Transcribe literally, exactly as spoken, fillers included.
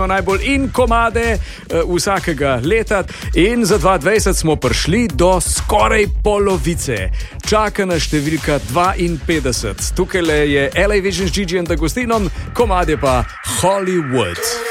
najbolj in komade uh, vsakega leta in za dva tisoč dvajset smo prišli do skoraj polovice. Čaka na številka dvainpetdeset. Tukaj je L A Vision z Gigi in Dagostinom, komad je pa Hollywood.